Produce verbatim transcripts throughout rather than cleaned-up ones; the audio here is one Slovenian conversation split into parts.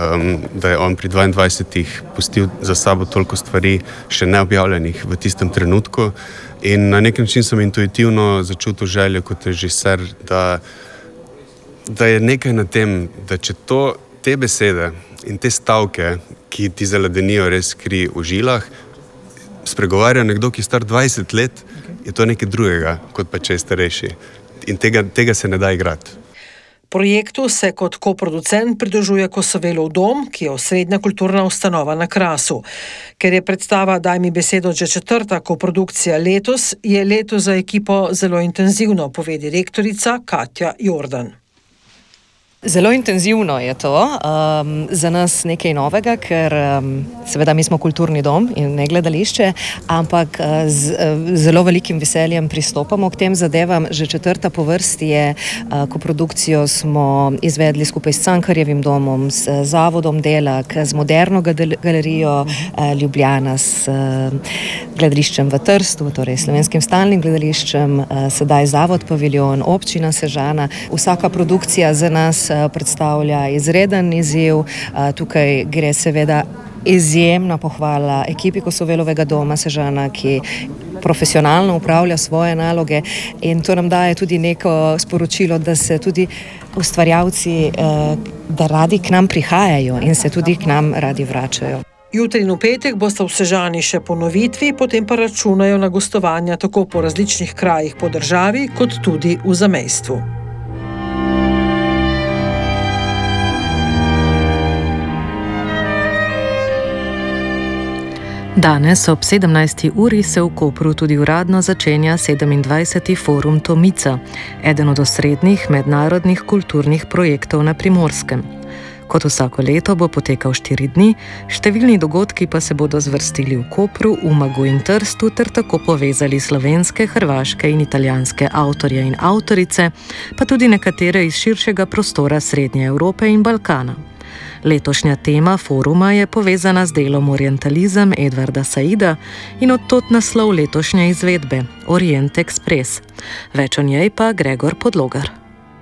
um, da je on pri dvaindvajsetih pustil za sabo toliko stvari še neobjavljenih v tistem trenutku. In na nek način sem intuitivno začutil željo kot režiser, da, da je nekaj na tem, da če to, te besede in te stavke, ki ti zaledenijo res kri v žilah, spregovarja nekdo, ki je star dvajset let, je to nekaj drugega, kot pa če je starejši. In tega, tega se ne da igrati. Projektu se kot koproducent pridružuje Kosovelov dom, ki je osrednja kulturna ustanova na Krasu. Ker je predstava Daj mi besedo že četrta koprodukcija letos, je leto za ekipo zelo intenzivno, pove direktorica Katja Jordan. Zelo intenzivno je to, um, za nas nekaj novega, ker um, seveda mi smo kulturni dom in ne gledališče, ampak uh, z uh, zelo velikim veseljem pristopamo k tem zadevam. Že četrta po vrsti je, uh, koprodukcijo smo izvedli skupaj s Cankarjevim domom, s uh, Zavodom Delak, z Moderno galerijo uh, Ljubljana, s uh, gledališčem v Trstu, torej Slovenskim stalnim gledališčem, uh, sedaj Zavod Paviljon, Občina Sežana. Vsaka produkcija za nas predstavlja izreden izziv. Tukaj gre seveda izjemna pohvala ekipi Kosovelovega doma Sežana, ki profesionalno upravlja svoje naloge, in to nam daje tudi neko sporočilo, da se tudi ustvarjalci, da radi k nam prihajajo in se tudi k nam radi vračajo. Jutri in v petek bosta v Sežani še ponovitvi, potem pa računajo na gostovanja tako po različnih krajih po državi, kot tudi v zamejstvu. Danes ob sedemnajsti uri se v Kopru tudi uradno začenja sedemindvajseti Forum Tomica, eden od osrednjih mednarodnih kulturnih projektov na Primorskem. Kot vsako leto bo potekal štiri dni, številni dogodki pa se bodo zvrstili v Kopru, Umagu in Trstu ter tako povezali slovenske, hrvaške in italijanske avtorje in avtorice, pa tudi nekatere iz širšega prostora Srednje Evrope in Balkana. Letošnja tema foruma je povezana z delom Orientalizem Edvarda Saida in odtot naslov letošnje izvedbe Orient Express. Več o njej pa Gregor Podlogar.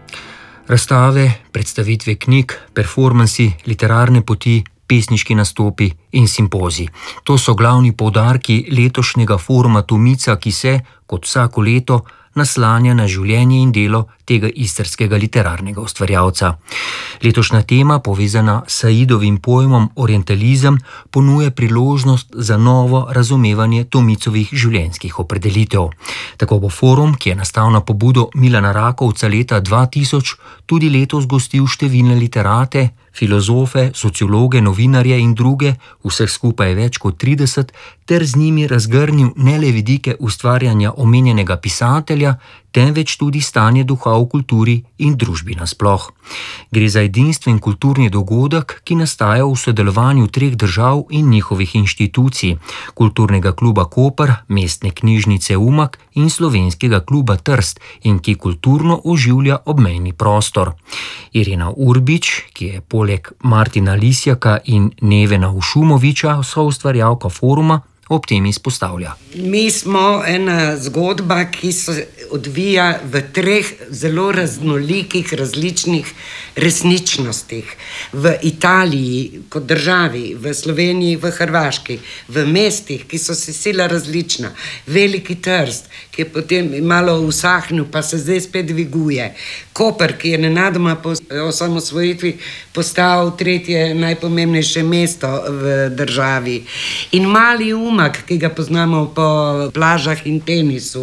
Razstave, predstavitve knjig, performansi, literarne poti, pesniški nastopi in simpoziji. To so glavni poudarki letošnjega foruma Tomica, ki se, kot vsako leto, naslanja na življenje in delo tega istrskega literarnega ustvarjalca. Letošnja tema, povezana s Saidovim pojmom orientalizem, ponuja priložnost za novo razumevanje Tomicovih življenjskih opredelitev. Tako bo forum, ki je nastal na pobudo Milana Rakovca leta dva tisoč, tudi letos gostil številne literate, filozofe, sociologe, novinarje in druge, vseh skupaj več kot trideset, ter z njimi razgrnil ne le vidike ustvarjanja omenjenega pisatelja, temveč tudi stanje duha v kulturi in družbi nasploh. Gre za edinstven kulturni dogodek, ki nastaja v sodelovanju treh držav in njihovih inštitucij, Kulturnega kluba Koper, Mestne knjižnice Umag in Slovenskega kluba Trst, in ki kulturno oživlja obmejni prostor. Irena Urbič, ki je poleg Martina Lisjaka in Nevena Ušumoviča soustvarjalka foruma, ob tem izpostavlja. Mi smo ena zgodba, ki se odvija v treh zelo raznolikih, različnih resničnostih. V Italiji kot državi, v Sloveniji, v Hrvaški, v mestih, ki so se sila različna. Veliki Trst, ki je potem malo usahnil, pa se zdaj spet dviguje. Koper, ki je nenadoma po osamosvojitvi postal tretje najpomembnejše mesto v državi. In mali Umag, ki ga poznamo po plažah in tenisu.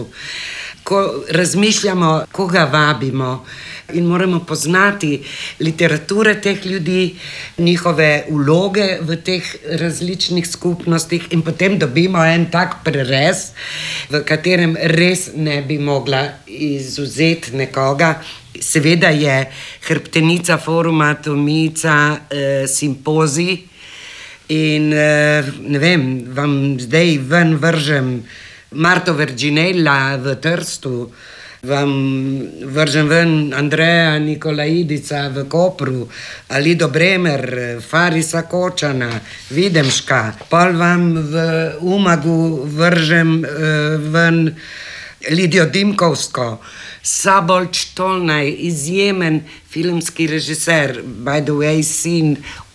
Ko razmišljamo, koga vabimo, in moramo poznati literature teh ljudi, njihove vloge v teh različnih skupnostih, in potem dobimo en tak prerez, v katerem res ne bi mogla izvzeti nekoga. Seveda je hrbtenica foruma Tomica eh, simpozij, in eh, ne vem, vam zdaj ven vržem Marto Verginella v Trstu, vam vržem ven Andreja Nikolaidica v Kopru, Alido Bremer, Farisa Kočana, Videmška, pol vam v Umagu vržem uh, ven Lidijo Dimkovsko, Sabolč Tolnaj, izjemen filmski režiser, by the way, sin